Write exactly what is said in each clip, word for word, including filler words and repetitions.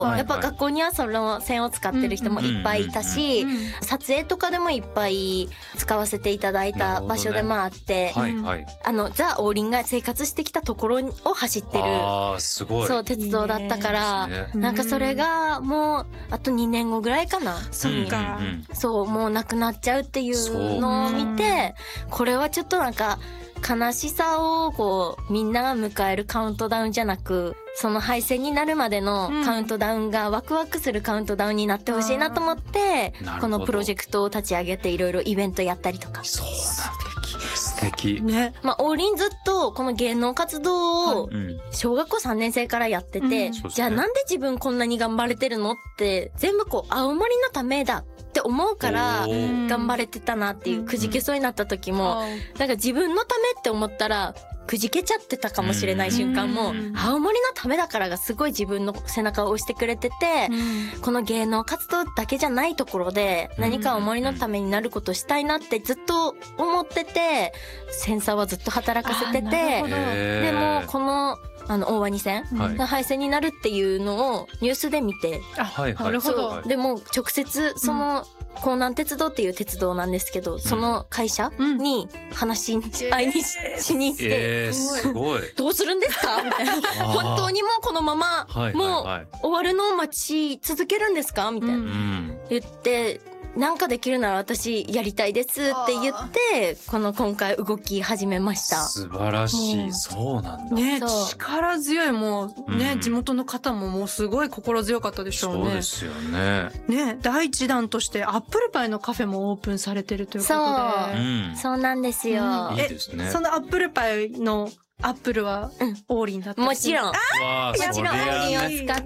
はいはい、 やっぱ学校にはその線を使ってる人もいっぱいいたし、撮影とかでもいっぱい使わせていただいた場所でもあって、ね、はいはい、あのザ・王林が生活してきたところを走ってる、 あーすごい、 そう鉄道だったから、いいね、なんかそれがもうあとにねんごぐらいかな、 そうか、 そうもうなくなっちゃうっていうのを見て、これはちょっとなんか悲しさをこうみんなが迎えるカウントダウンじゃなく、その敗戦になるまでのカウントダウンがワクワクするカウントダウンになってほしいなと思って、このプロジェクトを立ち上げていろいろイベントやったりとか。 そうなん素敵ね。まあ王林ずっとこの芸能活動を小学校さんねん生からやってて、うん、じゃあなんで自分こんなに頑張れてるのって全部こう青森のためだって思うから頑張れてたなっていう、くじけそうになった時も、なんか自分のためって思ったらくじけちゃってたかもしれない瞬間も、青森のためだからがすごい自分の背中を押してくれてて、この芸能活動だけじゃないところで何か青森のためになることしたいなってずっと思ってて、センサーはずっと働かせてて、でもこのあの大鰐線が廃線になるっていうのをニュースで見て、 はいはい、なるほど。 でも直接その江南鉄道っていう鉄道なんですけど、その会社に話し合いにしに行って、 えー、すごいどうするんですかみたいな、本当にもうこのままもう終わるのを待ち続けるんですかみたいな言って、なんかできるなら私やりたいですって言って、この今回動き始めました。 素晴らしい、うん、そうなんだね。力強い、もうね、うん、地元の方ももうすごい心強かったでしょうね。 そうですよね。 ね、第一弾としてアップルパイのカフェもオープンされてるということで。 そう、うん、そうなんですよ。 うん、いいですね。 そのアップルパイのアップルは王林だった、うん、 もちろん。 もちろん王林を使って。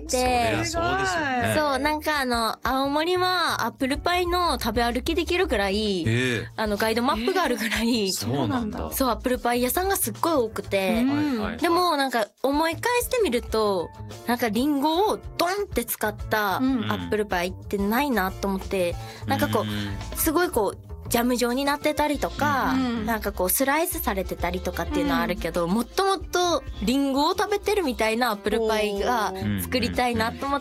そうですよね。 そう、なんかあの、青森はアップルパイの食べ歩きできるぐらい、えー、あの、ガイドマップがあるぐらい、 えー、そうなんだ。 そう、アップルパイ屋さんがすっごい多くて、うん、でもなんか思い返してみると、なんかリンゴをドンって使ったアップルパイってないなと思って、うん、なんかこう、すごいこう、ジャム状になってたりとか、うん、なんかこうスライスされてたりとかっていうのはあるけど、うん、もっともっとリンゴを食べてるみたいなアップルパイが作りたいなと思って、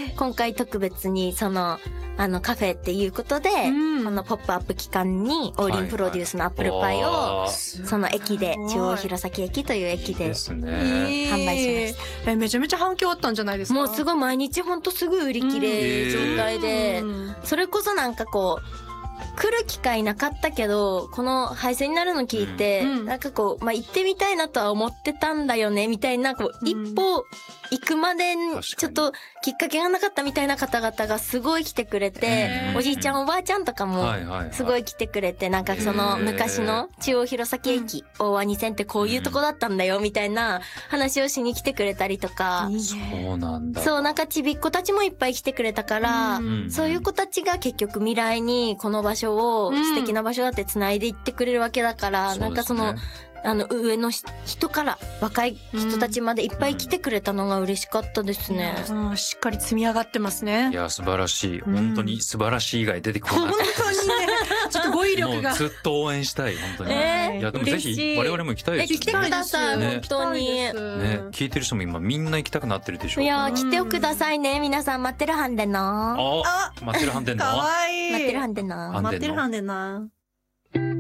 今回特別にその、あのカフェっていうことで、うん、このポップアップ期間に王林プロデュースのアップルパイを、その駅で、中央弘前駅という駅で販売しました。 えー、めちゃめちゃ反響あったんじゃないですか？ もうすごい毎日ほんとすぐ売り切れ状態で、それこそなんかこう、来る機会なかったけど、この配線になるの聞いて、うん、なんかこう、まあ、行ってみたいなとは思ってたんだよね、みたいな、こう、一歩行くまでに、ちょっときっかけがなかったみたいな方々がすごい来てくれて、おじいちゃんおばあちゃんとかも、すごい来てくれて、なんかその昔の中央弘前駅、大鰐線ってこういうとこだったんだよ、みたいな話をしに来てくれたりとか、 そうなんだ。 そう、なんかちびっ子たちもいっぱい来てくれたから、そういう子たちが結局未来にこの場所を素敵な場所だって繋いでいってくれるわけだから、うん、なんかその、あの上の人から若い人たちまでいっぱい来てくれたのが嬉しかったですね。 うんうん、しっかり積み上がってますね。 いや素晴らしい、本当に素晴らしい以外出てこない。 本当にね、ちょっと語彙力が。 もうずっと応援したい本当に。 えー、 いやでもぜひ我々も行きたいですね。 来てください、ね、本当に。ね、 聞いてる人も今みんな行きたくなってるでしょう。 いや来てくださいね、皆さん待ってるはんでな。 あ、待ってるはんでんな。 かわいい。 待ってるはんでな。 待ってるはんでな。